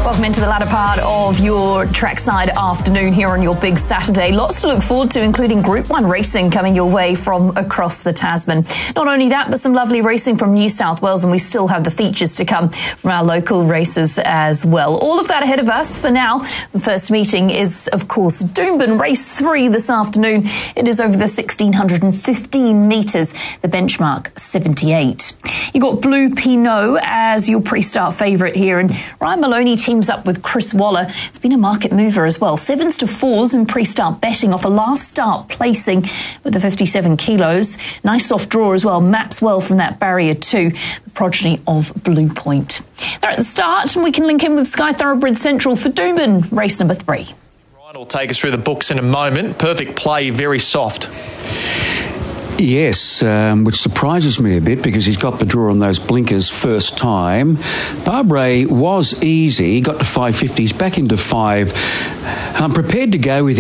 Welcome into the latter part of your trackside afternoon here on your big Saturday. Lots to look forward to, including Group 1 racing coming your way from across the Tasman. Not only that, but some lovely racing from New South Wales, and we still have the features to come from our local races as well. All of that ahead of us. For now, the first meeting is, of course, Doomben Race 3 this afternoon. It is over the 1,615 metres, the benchmark 78. You got Blue Pinot as your pre-start favourite here, and Ryan Maloney teams up with Chris Waller. It's been a market mover as well. 7s to 4s in pre-start betting off a last start placing with the 57 kilos. Nice soft draw as well. Maps well from that barrier too. The progeny of Blue Point. They're at the start, and we can link in with Sky Thoroughbred Central for Doomben race number 3. Ryan will take us through the books in a moment. Perfect play, very soft. Yes, which surprises me a bit because he's got the draw on those blinkers first time. Barbary was easy, got to 550s, back into 5. I'm prepared to go with